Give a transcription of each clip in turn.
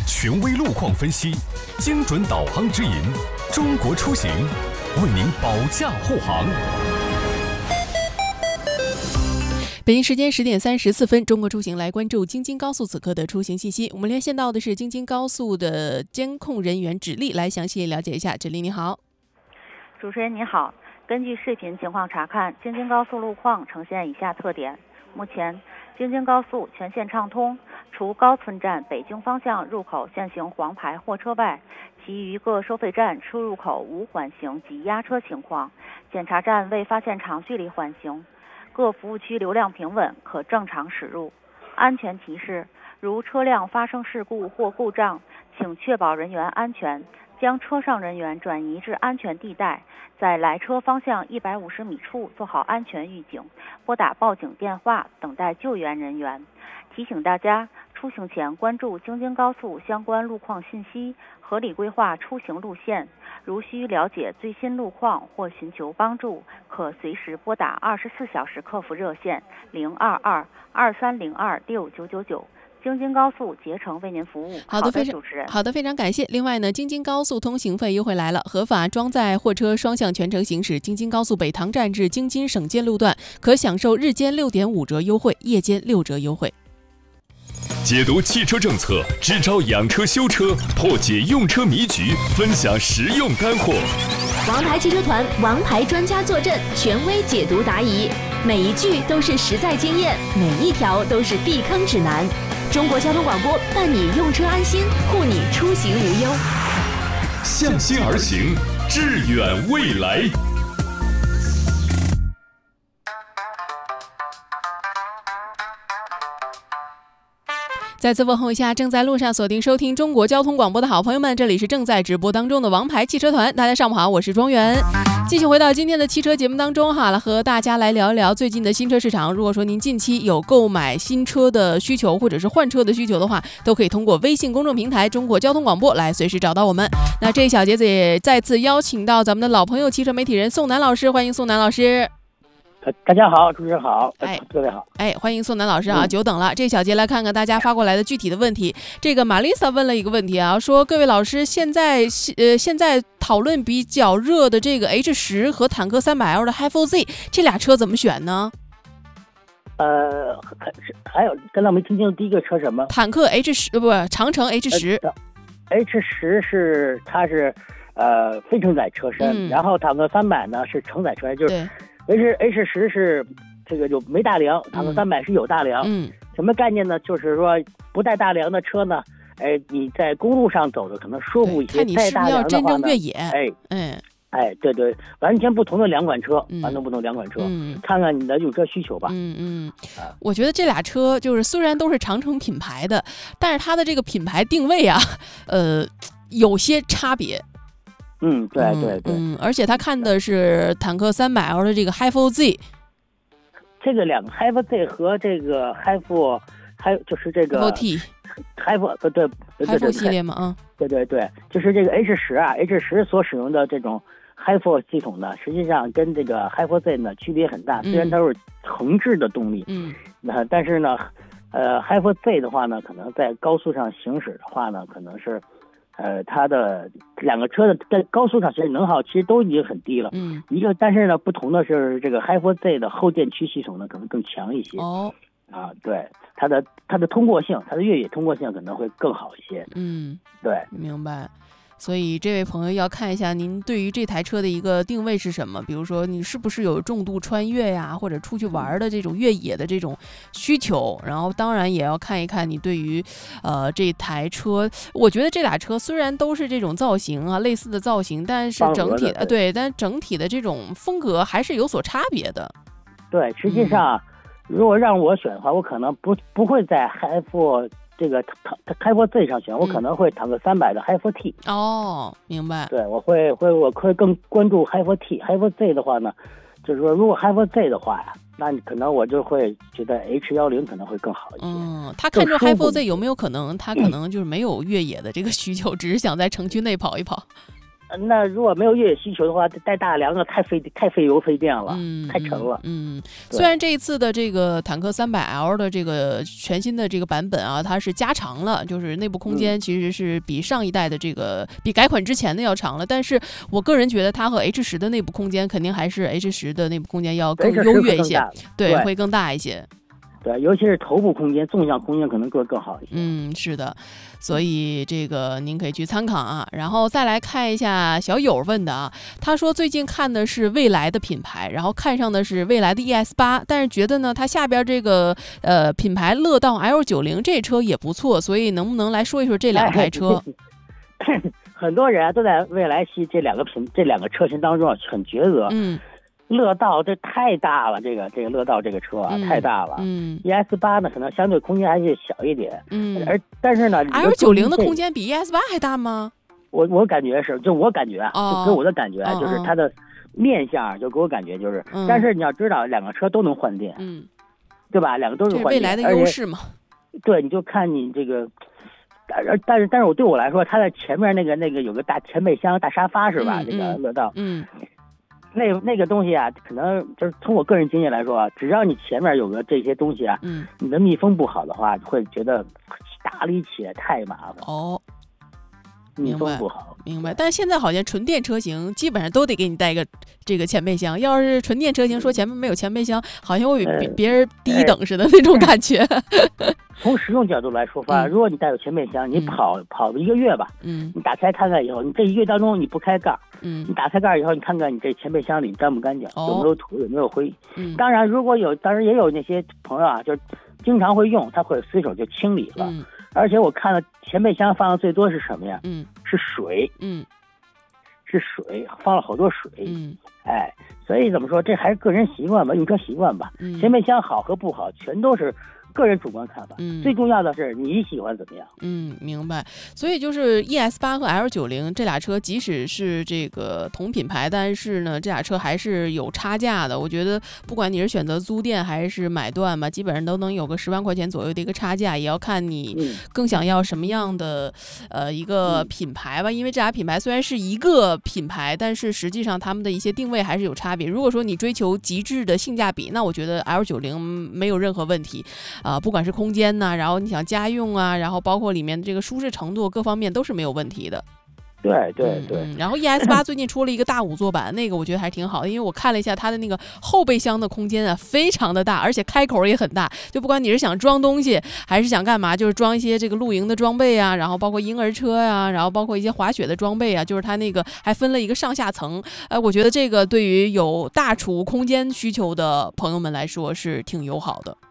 权威路况分析，精准导航指引，中国出行为您保驾护航。 北京时间10点34分，中国出行来关注京津高速此刻的出行信息。我们连线到的是京津高速的监控人员芷丽，来详细了解一下。芷丽你好。 主持人你好，根据视频情况查看，京津高速路况呈现以下特点。目前京津高速全线畅通，除高村站北京方向入口限行黄牌货车外，其余各收费站出入口无缓行及压车情况，检查站未发现长距离缓行，各服务区流量平稳，可正常驶入。安全提示：如车辆发生事故或故障，请确保人员安全，将车上人员转移至安全地带，在来车方向150米处做好安全预警，拨打报警电话，等待救援人员。提醒大家，出行前关注京津高速相关路况信息，合理规划出行路线。如需了解最新路况或寻求帮助，可随时拨打24小时客服热线022-2302-6999。京津高速竭诚为您服务。 好的， 主持人。 好的，非常感谢。另外呢，京津高速通行费优惠来了，合法装载货车双向全程行驶京津高速北塘站至京津省界路段，可享受日间6.5折优惠，夜间6折优惠。 解读汽车政策，支招养车修车，破解用车迷局，分享实用干货。 王牌汽车团，王牌专家坐镇，权威解读答疑，每一句都是实在经验，每一条都是避坑指南。中国交通广播伴你用车安心，护你出行无忧。 向心而行，致远未来。 再次问候一下正在路上锁定收听中国交通广播的好朋友们，这里是正在直播当中的王牌汽车团，大家上午好，我是庄园。继续回到今天的汽车节目当中哈，和大家来聊一聊最近的新车市场。如果说您近期有购买新车的需求或者是换车的需求的话，都可以通过微信公众平台中国交通广播来随时找到我们。那这一小节子也再次邀请到咱们的老朋友汽车媒体人宋楠老师，欢迎宋楠老师。 大家好，主持人好，各位好， 欢迎宋楠老师啊，久等了。这小节来看看大家发过来的具体的问题。这个玛丽莎问了一个问题啊，说各位老师，现在讨论比较热的这个 H10和坦克300L的 Hi4Z 这俩车怎么选呢？ 还有刚才没听清第一个车什么？ 坦克 H10不，长城 H10。 H10是它是非承载车身，然后坦克300呢是承载车身，就是H10是这个就没大梁，坦克300是有大梁。什么概念呢？就是说不带大梁的车呢，你在公路上走的可能舒服一些。 看你是不是要真正越野？ 对，完全不同的两款车，看看你的用车需求吧。 我觉得这俩车就是虽然都是长城品牌的，但是它的这个品牌定位啊，有些差别。 对， 而且他看的是坦克300L的这个 Hi4Z， 这个两个 Hi4Z 和这个 Hi4， 还有就是这个 Hi4T， 对 Hi4 系列嘛， 对，就是这个 H10啊 ，H10 所使用的这种 Hi4 系统呢，实际上跟这个 Hi4Z 呢区别很大，虽然都是横置的动力，但是呢，Hi4Z 的话呢，可能在高速上行驶的话呢，可能是。它的两个车的在高速上行驶能耗其实都已经很低了。但是呢，不同的是这个 Hi4Z 的后电驱系统呢可能更强一些。对，它的通过性，它的越野通过性可能会更好一些。对， 明白。所以这位朋友要看一下您对于这台车的一个定位是什么，比如说你是不是有重度穿越呀，或者出去玩的这种越野的这种需求，然后当然也要看一看你对于这台车。我觉得这俩车虽然都是这种造型啊，类似的造型，但是整体但整体的这种风格还是有所差别的。 对，实际上如果让我选的话，我可能不会在Hi4这个Hi4Z 上选，我可能会坦克300的 Hi4T。 明白。 对，我会更关注 Hi4T。Hi4Z 的话呢，就是说如果 Hi4Z 的话呀，那你可能我就会觉得 H10可能会更好一些。 他看中 Hi4Z 有没有可能他可能就是没有越野的这个需求，只是想在城区内跑一跑？ 那如果没有越野需求的话，带大梁的太费油费电了，太沉了。 虽然这一次的这个坦克 300L 的这个全新的这个版本啊，它是加长了，就是内部空间其实是比上一代的这个比改款之前的要长了，但是我个人觉得它和 H10 的内部空间肯定还是 H10 的内部空间要更优越一些，对，会更大一些。 对，尤其是头部空间、纵向空间可能更好一些。是的，所以这个您可以去参考啊。然后再来看一下小友问的啊，他说最近看的是蔚来的品牌，然后看上的是蔚来的 ES8，但是觉得呢，他下边这个品牌乐道 L90 这车也不错，所以能不能来说一说这两台车？ 很多人都在蔚来系这两个车型当中很抉择。乐道这太大了，这个乐道这个车啊太大了。ES8 呢可能相对空间还是小一点。但是呢 ，L90 的空间比 ES8 还大吗？ 我感觉是，就我感觉就给我的感觉就是它的面相就给我感觉就是，但是你要知道两个车都能换电，对吧？两个都是换电， 这未来的优势嘛。 对，你就看你这个。但是我对我来说，它的前面那个有个大前备箱、大沙发是吧？这个乐道，那个东西啊，可能就是从我个人经验来说，只要你前面有个这些东西啊，你的密封不好的话，会觉得打理起来太麻烦。密封不好， 明白。但是现在好像纯电车型基本上都得给你带一个这个前备箱，要是纯电车型说前面没有前备箱，好像会比别人低一等似的那种感觉。 从实用角度来说吧，如果你带有前备箱，你跑1个月吧，你打开看看以后，你这1个月当中你不开盖，你打开盖以后，你看看你这前备箱里干不干净，有没有土，有没有灰。当然也有那些朋友啊，就是经常会用，他会随手就清理了。而且我看了前备箱放的最多是什么呀？是水。是水，放了好多水。所以怎么说，这还是个人习惯吧，用车习惯吧。前备箱好和不好，全都是个人主观看法。最重要的是你喜欢怎么样。 明白。所以就是 ES8 和 L90 这俩车，即使是这个同品牌，但是呢，这俩车还是有差价的。我觉得不管你是选择租店还是买断吧，基本上都能有个10万块钱左右的一个差价，也要看你更想要什么样的一个品牌吧。因为这俩品牌虽然是一个品牌，但是实际上他们的一些定位还是有差别。如果说你追求极致的性价比，那我觉得 L90 没有任何问题。不管是空间呐，然后你想家用啊，然后包括里面这个舒适程度各方面都是没有问题的。 对。 然后 ES8 最近出了一个大5座版，那个我觉得还挺好的，因为我看了一下它的那个后备箱的空间啊，非常的大，而且开口也很大。就不管你是想装东西，还是想干嘛，就是装一些这个露营的装备啊，然后包括婴儿车啊，然后包括一些滑雪的装备啊，就是它那个还分了一个上下层。我觉得这个对于有大储物空间需求的朋友们来说是挺友好的。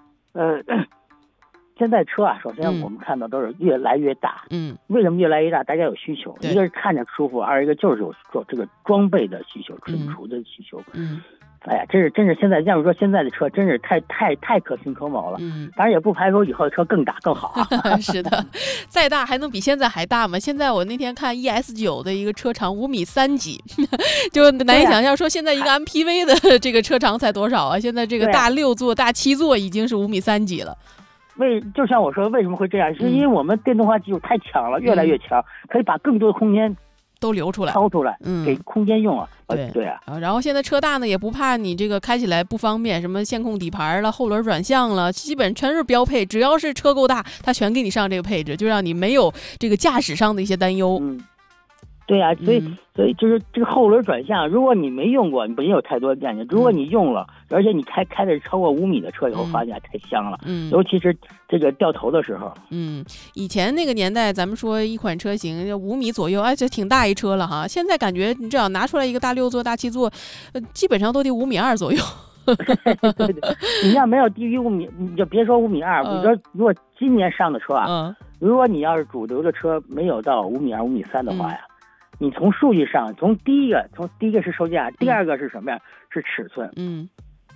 现在车啊，首先我们看到都是越来越大。为什么越来越大？大家有需求，一个是看着舒服，二一个就是有这个装备的需求、存储的需求。哎呀，真是现在，要是说现在的车真是太可心可毛了。当然也不排除以后的车更大更好啊。 是的，再大还能比现在还大吗？现在我那天看 ES9 的一个车长5.3米几，就难以想象说现在一个 MPV 的这个车长才多少啊？现在这个大6座、大7座已经是5.3米几了。 就像我说，为什么会这样？是因为我们电动化技术太强了，越来越强，可以把更多的空间都留出来、 掏出来，给空间用啊。对啊。 然后现在车大呢，也不怕你这个开起来不方便，什么线控底盘了、后轮转向了，基本全是标配。只要是车够大，它全给你上这个配置，就让你没有这个驾驶上的一些担忧。 对啊，所以就是这个后轮转向，如果你没用过，你没有太多概念；如果你用了，而且你开的超过5米的车以后，发现太香了。尤其是这个掉头的时候。 以前那个年代，咱们说一款车型5米左右，这挺大一车了哈。现在感觉你只要拿出来一个大6座、大7座，基本上都得5.2米左右。 对，你要没有低于5米，你就别说5.2米。你说如果今年上的车啊，如果你要是主流的车没有到5.2米、5.3米的话呀。你从数据上，从第一个是售价，第二个是什么呀？是尺寸。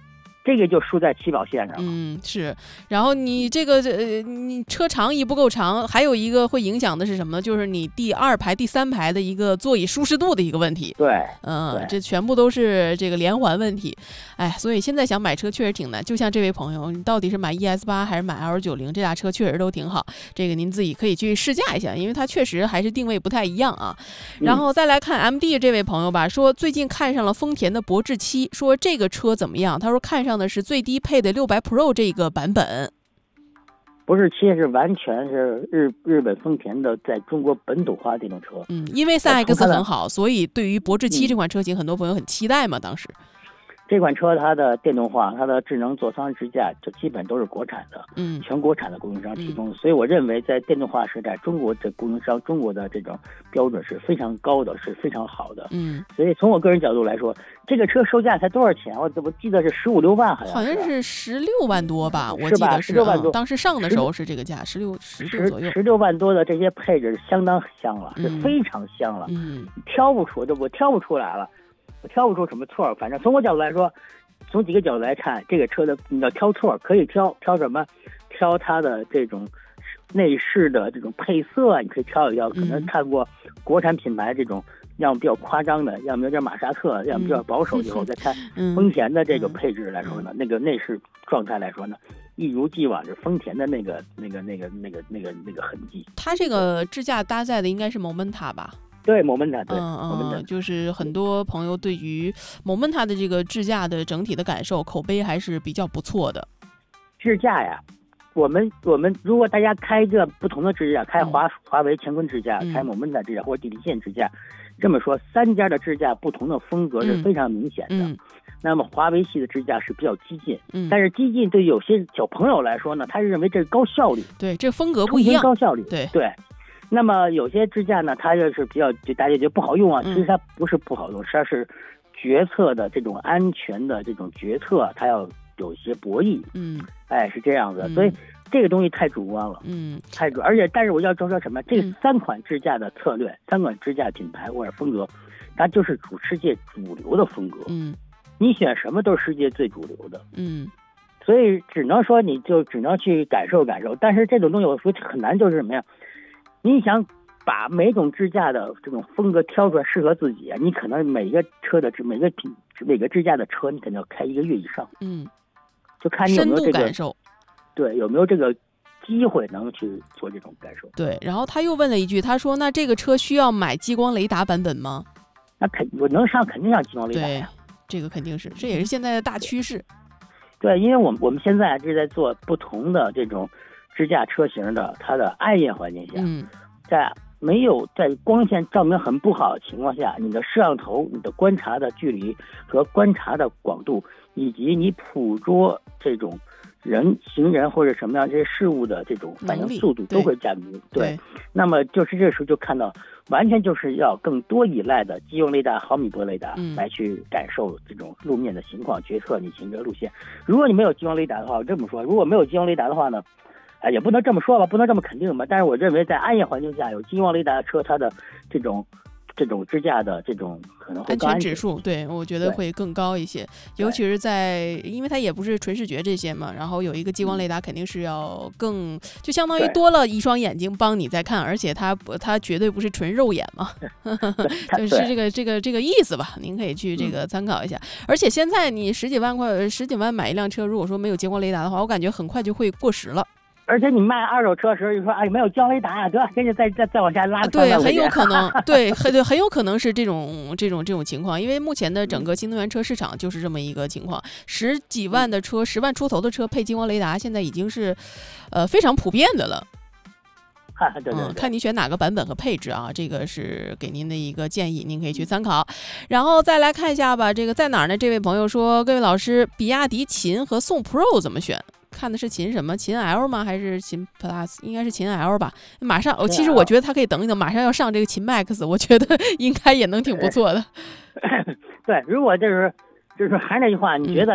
这个就输在起跑线上了。 是。然后你这个你车长一不够长，还有一个会影响的是什么？就是你第2排、第3排的一个座椅舒适度的一个问题。 对， 这全部都是这个连环问题。所以现在想买车确实挺难。就像这位朋友，你到底是买 ES8 还是买 L90？这俩车确实都挺好，这个您自己可以去试驾一下，因为它确实还是定位不太一样啊。然后再来看 MD 这位朋友吧，说最近看上了丰田的博智7，说这个车怎么样？他说看上的是最低配的600 Pro 这个版本。 博智7是完全是日本丰田的在中国本土化电动车。 因为3X 很好，所以对于博智7这款车型，很多朋友很期待嘛，当时。 这款车它的电动化，它的智能座舱支架就基本都是国产的，全国产的供应商提供，所以我认为在电动化时代，中国的供应商，中国的这种标准是非常高的，是非常好的。所以从我个人角度来说，这个车售价才多少钱？我记得是15、16万，好像是 16万多吧，我记得是 16万多。 当时上的时候是这个价，16左右。 16万多的这些配置相当香了，是非常香了，挑不出来了。我挑不出什么错，反正从我角度来说，从几个角度来看，这个车的你要挑错，可以挑什么？挑它的这种内饰的这种配色，你可以挑一挑。可能看过国产品牌这种，要么比较夸张的，要么有点马萨特，要么比较保守，以后再看丰田的这个配置来说呢，那个内饰状态来说呢，一如既往是丰田的那个痕迹。它这个支架搭载的应该是 Momenta 吧？ 对，Momenta，对， 就是很多朋友对于 Momenta 的这个支架的整体的感受口碑还是比较不错的。 支架呀，我们如果大家开这不同的支架，开华为乾坤支架，开 Momenta 支架或者地平线支架，这么说3家的支架不同的风格是非常明显的。那么华为系的支架是比较激进，但是激进对有些小朋友来说呢，他是认为这是高效率， 对，这风格不一样， 高效率， 对。 那么有些支架呢，它就是比较就大家觉得不好用啊，其实它不是不好用，它是决策的这种安全的这种决策，它要有一些博弈，是这样子，所以这个东西太主观了，但是我要说什么，这3款支架的策略，3款支架品牌或者风格，它就是世界主流的风格，你选什么都是世界最主流的，所以只能说你就只能去感受，但是这种东西我说很难，就是什么呀？你想把每种支架的这种风格挑出来适合自己，你可能每个支架的车，你可能要开1个月以上，就看你有没有这个感受， 对，有没有这个机会能去做这种感受。 对，然后他又问了一句，他说：“那这个车需要买激光雷达版本吗？” 那我能上，肯定上激光雷达。 对，这个肯定是，这也是现在的大趋势。 对，因为我们现在是在做不同的这种支架车型的，它的暗夜环境下，在光线照明很不好的情况下，你的摄像头、你的观察的距离和观察的广度，以及你捕捉这种行人或者什么样这些事物的这种反应速度都会降低。对，那么就是这时候就看到，完全就是要更多依赖的激光雷达、毫米波雷达来去感受这种路面的情况，决策你行车路线。如果你没有激光雷达的话，我这么说，如果没有激光雷达的话呢？也不能这么说吧，不能这么肯定吧。但是我认为，在暗夜环境下有激光雷达的车，它的这种支架的这种可能会安全指数，对，我觉得会更高一些。尤其是因为它也不是纯视觉这些嘛，然后有一个激光雷达，肯定是要更，就相当于多了一双眼睛帮你在看，而且它绝对不是纯肉眼嘛，就是这个意思吧。您可以去这个参考一下。而且现在你十几万买一辆车，如果说没有激光雷达的话，我感觉很快就会过时了。 而且你卖二手车的时候，就说没有激光雷达，得给你再往下拉。 对，很有可能，对，很有可能是这种情况，因为目前的整个新能源车市场就是这么一个情况，10几万的车，10万出头的车配激光雷达，现在已经是非常普遍的了。 对， 看你选哪个版本和配置啊，这个是给您的一个建议，您可以去参考。然后再来看一下吧，这个在哪儿呢？这位朋友说，各位老师，比亚迪秦和宋 Pro 怎么选？看的是秦什么？秦 L 吗？还是秦 Plus？ 应该是秦 L 吧。马上，其实我觉得它可以等一等，马上要上这个秦 Max， 我觉得应该也能挺不错的。 对，如果就是还是那句话，你觉得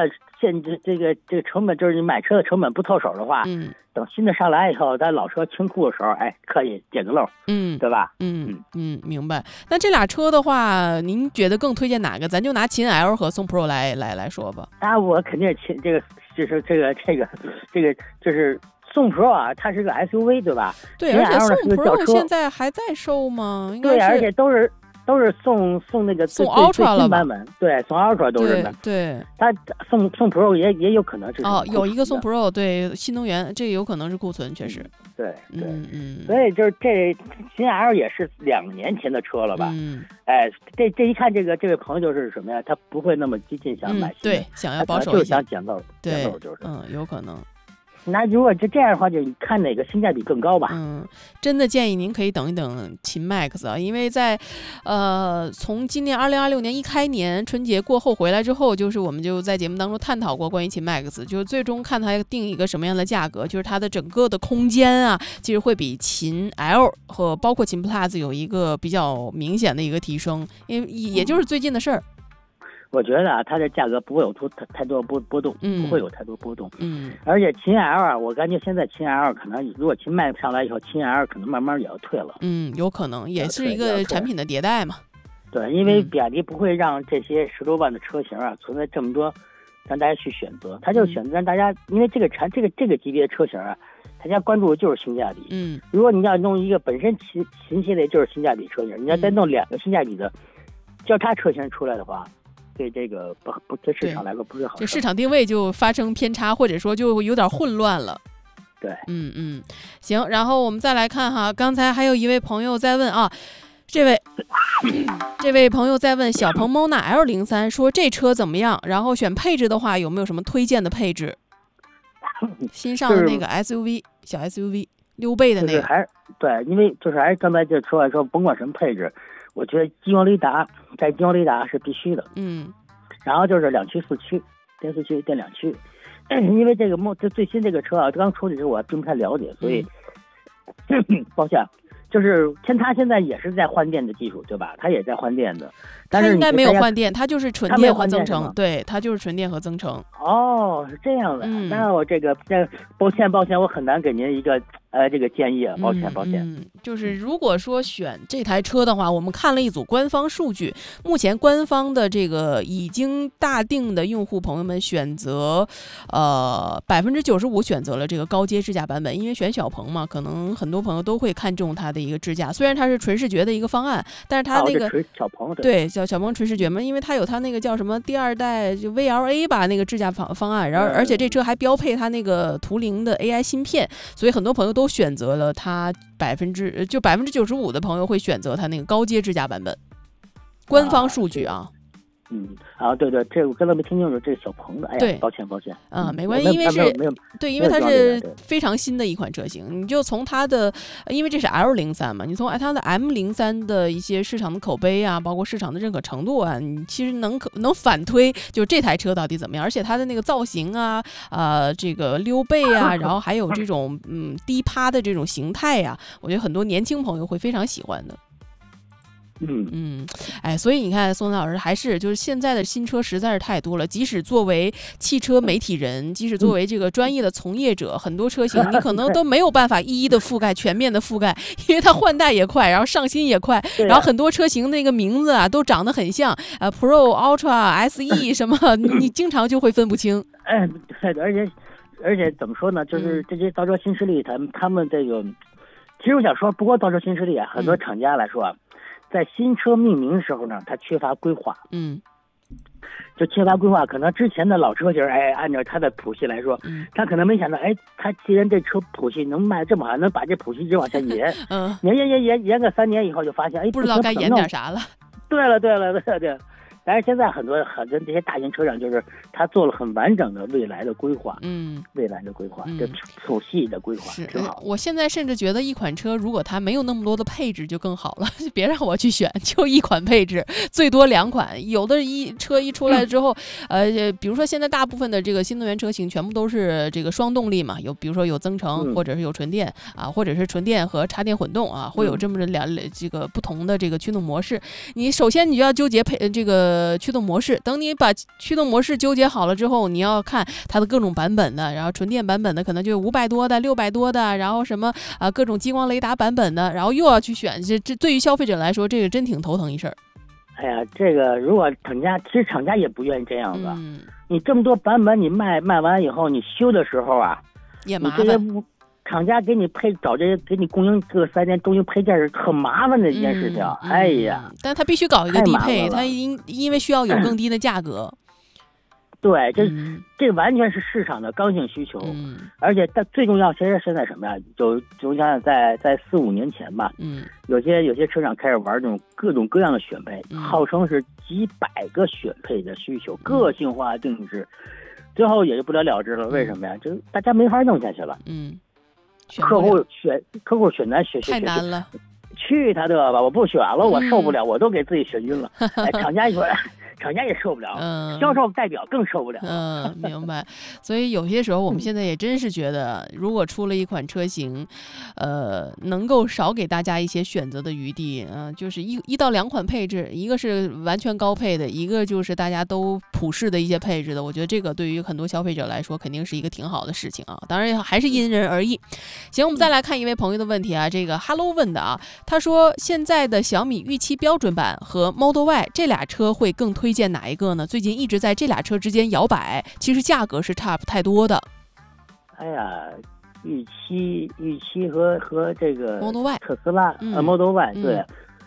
这个成本，就是你买车的成本不凑手的话，等新的上来以后，咱老车清库的时候，哎，可以捡个漏，对吧？ 明白。那这俩车的话，您觉得更推荐哪个？咱就拿秦 L 和宋 Pro 来说吧。 那我肯定是这个就是宋 Pro 啊，它是个 SUV 对吧？ 对，而且宋 Pro 现在还在售吗？应该是。 对，而且都是送那个送 Ultra 了版本，对，送 Ultra 都是的。 对， 它送 Pro 也有可能是有一个送 Pro， 对，新能源这个有可能是库存，确实。 对，所以就是这秦 L 也是2年前的车了吧？哎，这一看这位朋友就是什么呀？他不会那么激进想买新的， 对，想要保守一下， 就是想捡漏， 对， 就是有可能。 那如果这样的话，就看哪个性价比更高吧。 真的建议您可以等一等秦 MAX 啊，因为在从今年2026年一开年春节过后回来之后，就是我们就在节目当中探讨过关于秦 MAX， 就是最终看它定一个什么样的价格，就是它的整个的空间啊，其实会比秦 L 和包括秦 Plus 有一个比较明显的一个提升，因为也就是最近的事儿。 我觉得啊，它的价格不会有太多波动，不会有太多波动。而且秦 L 啊，我感觉现在秦 L 可能，如果秦 MAX 上来以后，秦 L 可能慢慢也要退了。 有可能也是一个产品的迭代嘛。 对，因为比亚迪不会让这些10多万的车型啊存在这么多，让大家去选择，他就选择让大家，因为这个级别的车型啊，大家关注的就是性价比。如果你要弄一个本身秦系列就是性价比车型，你要再弄2个性价比的交叉车型出来的话。对这个不对市场来说不是好事， 这市场定位就发生偏差，或者说就有点混乱了。 对， 行，然后我们再来看哈，刚才还有一位朋友在问啊，这位朋友在问小鹏 Mona L03 说这车怎么样？然后选配置的话有没有什么推荐的配置？新上的那个 SUV 小 SUV 6倍的那个， 对，因为就是刚才就说甭管什么配置。我觉得激光雷达是必须的，然后就是2驱4驱，电4驱电2驱，因为这最新这个车啊，刚出的时候我还并不太了解，所以抱歉，就是它现在也是在换电的技术，对吧？它也在换电的，但是它应该没有换电，它就是纯电和增程，对，它就是纯电和增程。 哦，是这样的，那我抱歉，我很难给您一个这个建议啊，抱歉。 就是如果说选这台车的话，我们看了一组官方数据，目前官方的这个已经大定的用户朋友们选择，95%选择了这个高阶智驾版本，因为选小鹏嘛，可能很多朋友都会看重它的一个智驾，虽然它是纯视觉的一个方案，但是它那个小鹏对小鹏纯视觉嘛，因为它有它那个叫什么第2代就 VLA 吧那个智驾方案，然后而且这车还标配它那个图灵的 AI 芯片，所以很多朋友都选择了它95%的朋友会选择它那个高阶智驾版本，官方数据啊。 对，这我刚才没听清楚，这是小鹏的， 对， 抱歉， 没关系，因为它是非常新的一款车型，你就从它的，因为这是 L03 嘛，你从它的 M03的一些市场的口碑啊，包括市场的认可程度啊，你其实能反推，就是这台车到底怎么样，而且它的那个造型啊，这个溜背啊，然后还有这种低趴的这种形态啊，我觉得很多年轻朋友会非常喜欢的。所以你看，宋老师还是就是现在的新车实在是太多了。即使作为汽车媒体人，即使作为这个专业的从业者，很多车型你可能都没有办法一一的覆盖、全面的覆盖，因为它换代也快，然后上新也快，然后很多车型那个名字啊都长得很像，Pro、Ultra、SE 什么，你经常就会分不清。 对，而且怎么说呢？就是这些造车新势力，他们这个，其实我想说，不过造车新势力啊，很多厂家来说啊。在新车命名的时候呢，它缺乏规划，就缺乏规划。可能之前的老车型，按照它的谱系来说，他可能没想到，他既然这车谱系能卖这么好，能把这谱系一直往下延，延个3年以后就发现， 不知道该延点啥了。 对了。但是现在很多这些大型车厂，就是他做了很完整的未来的规划，这谱系的规划挺好。 我现在甚至觉得一款车如果它没有那么多的配置就更好了，别让我去选，就一款配置，最多2款。有的车一出来之后，比如说现在大部分的这个新能源车型全部都是这个双动力嘛，比如说有增程，或者是有纯电啊，或者是纯电和插电混动啊，会有这么这个不同的这个驱动模式。你首先你就要纠结这个个驱动模式。等你把驱动模式纠结好了之后，你要看它的各种版本的，然后纯电版本的可能就有500多的、600多的，然后什么各种激光雷达版本的，然后又要去选，这对于消费者来说，这个真挺头疼一事儿。 哎呀，这个如果其实厂家也不愿意这样子。你这么多版本，你卖完以后，你修的时候啊， 也麻烦。 厂家给你给你供应这3年中型配件是特麻烦的一件事情。哎呀， 但他必须搞一个低配，他因为需要有更低的价格。 对，这完全是市场的刚性需求。而且最重要，其实现在什么呀？就像在4-5年前吧，有些车厂开始玩这种各种各样的选配，号称是几百个选配的需求，个性化定制，最后也就不了了之了。为什么呀？就大家没法弄下去了。客户选难选太难了， 去他的吧！我不选了，我受不了，我都给自己选晕了。厂家说。厂家也受不了，销售代表更受不了。 明白。所以有些时候我们现在也真是觉得，如果出了一款车型，能够少给大家一些选择的余地，就是1到2款配置，一个是完全高配的，一个就是大家都普适的一些配置的。我觉得这个对于很多消费者来说，肯定是一个挺好的事情啊。当然还是因人而异。行，我们再来看一位朋友的问题啊，这个 Hello 问的啊，他说现在的小米预期标准版和 Model Y 这俩车会更推荐哪一个呢？最近一直在这俩车之间摇摆，其实价格是差不太多的。 哎呀，预期和这个 Model Y 特斯拉Model Y 对，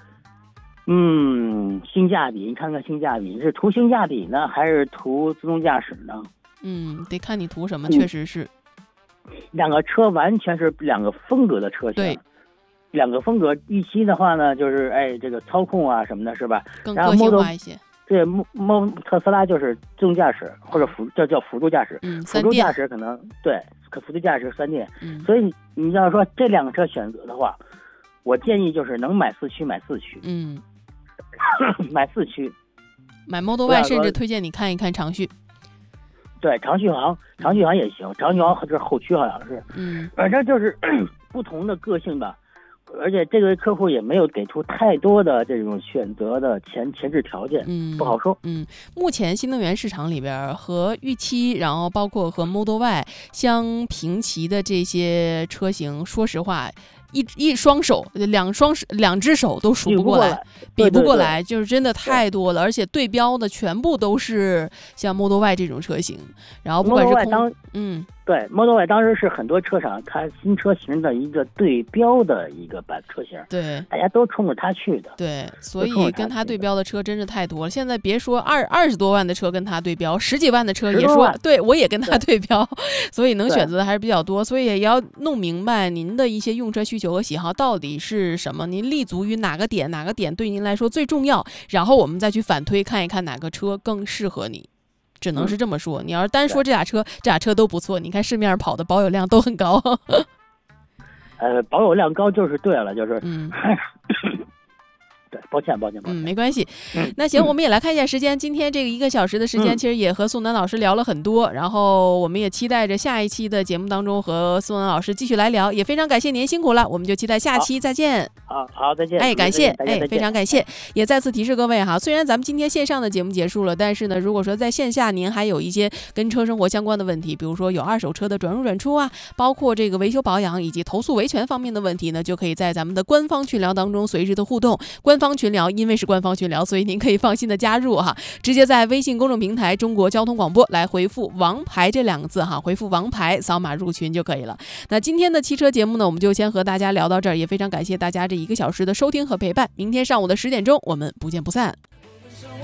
性价比，你看看性价比，你是图性价比呢，还是图自动驾驶呢？ 得看你图什么，确实是。 两个车完全是2个风格的车型。 对。 2个风格，预期的话呢，就是这个操控啊什么的，是吧？ 更个性化一些。 对，特斯拉就是自动驾驶或者叫辅助驾驶，辅助驾驶可能对，辅助驾驶3电。所以你要说这2个车选择的话，我建议就是能买4驱买4驱。买4驱， 买 Model Y 甚至推荐你看一看长续。 对，长续航也行，长续航这后驱好像是。反正就是不同的个性吧。而且这个客户也没有给出太多的这种选择的前置条件，不好说。 目前新能源市场里边和预期，然后包括和 Model Y 相平齐的这些车型，说实话，两只手都数不过来，比不过来，就是真的太多了。而且对标的全部都是像 Model Y 这种车型，然后不管是对 Model Y 当时是很多车厂它新车型的一个对标的一个车型， 对， 大家都冲着它去的。 对，所以跟它对标的车真是太多了。现在别说20多万的车跟它对标，10几万的车也说，对我也跟它对标，所以能选择的还是比较多。所以也要弄明白您的一些用车需求和喜好到底是什么，您立足于哪个点对您来说最重要，然后我们再去反推看一看哪个车更适合你。只能是这么说。你要是单说这俩车都不错，你看市面上跑的保有量都很高。 保有量高就是对了，就是对，抱歉， 没关系。那行，我们也来看一下时间。今天这个1个小时的时间，其实也和宋楠老师聊了很多，然后我们也期待着下一期的节目当中和宋楠老师继续来聊。也非常感谢您辛苦了，我们就期待下期再见。 好，再见。 感谢，非常感谢。也再次提示各位哈，虽然咱们今天线上的节目结束了，但是呢，如果说在线下您还有一些跟车生活相关的问题，比如说有二手车的转入转出啊，包括这个维修保养以及投诉维权方面的问题呢，就可以在咱们的官方群聊当中随时的互动。官方群聊，因为是官方群聊，所以您可以放心的加入哈，直接在微信公众平台中国交通广播来回复王牌这2个字哈，回复王牌扫码入群就可以了。那今天的汽车节目呢，我们就先和大家聊到这儿，也非常感谢大家这1个小时的收听和陪伴。明天上午的10点钟，我们不见不散。